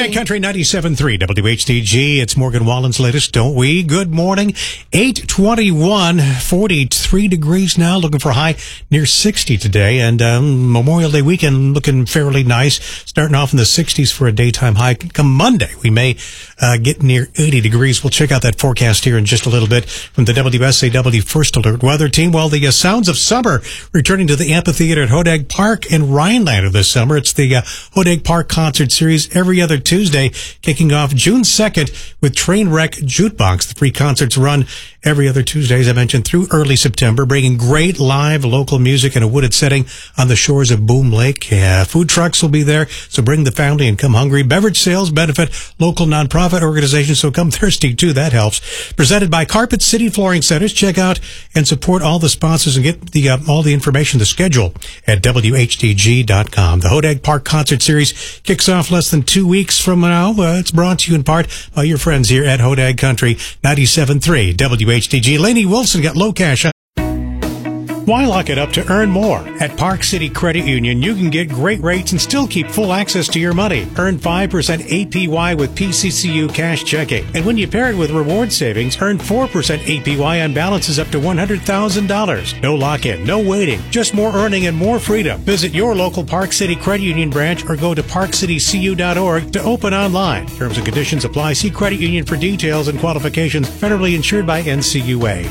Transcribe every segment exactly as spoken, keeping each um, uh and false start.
Hodeg Country ninety-seven point three W H D G. It's Morgan Wallen's latest, don't we? Good morning. eight twenty-one, forty-three degrees now. Looking for a high near sixty today. And um, Memorial Day weekend looking fairly nice. Starting off in the sixties for a daytime high. Come Monday, we may uh, get near eighty degrees. We'll check out that forecast here in just a little bit from the W S A W First Alert Weather Team. Well, the uh, Sounds of Summer returning to the amphitheater at Hodeg Park in Rhinelander this summer. It's the uh, Hodeg Park Concert Series every other Tuesday, kicking off June second with Trainwreck Jukebox. The free concerts run every other Tuesday, as I mentioned, through early September, bringing great live local music in a wooded setting on the shores of Boom Lake. Yeah, food trucks will be there, so bring the family and come hungry. Beverage sales benefit local nonprofit organizations, so come thirsty too. That helps. Presented by Carpet City Flooring Centers. Check out and support all the sponsors and get the uh, all the information, the schedule at W H D G dot com. The Hodeg Park Concert Series kicks off less than two weeks from now. Uh, it's brought to you in part by your friends here at Hodeg Country ninety-seven point three W H D G. Lainey Wilson got low cash. Why lock it up to earn more? At Park City Credit Union, you can get great rates and still keep full access to your money. Earn five percent A P Y with P C C U cash checking. And when you pair it with reward savings, earn four percent A P Y on balances up to one hundred thousand dollars. No lock-in, no waiting, just more earning and more freedom. Visit your local Park City Credit Union branch or go to park city c u dot org to open online. Terms and conditions apply. See Credit Union for details and qualifications. Federally insured by N C U A.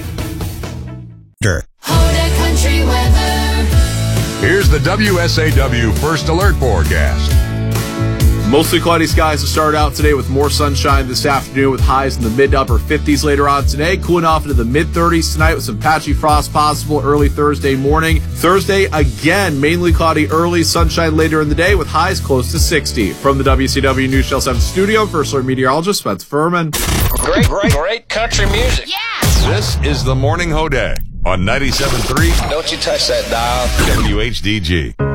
Here's the W S A W First Alert forecast. Mostly cloudy skies to start out today with more sunshine this afternoon with highs in the mid to upper fifties later on today. Cooling off into the mid thirties tonight with some patchy frost possible early Thursday morning. Thursday, again, mainly cloudy early, sunshine later in the day with highs close to sixty. From the W C W News Channel seven studio, First Alert meteorologist Spencer Furman. Great, great, great country music. Yeah! This is the Morning Hodeg on ninety-seven point three Don't you touch that dial. W H D G.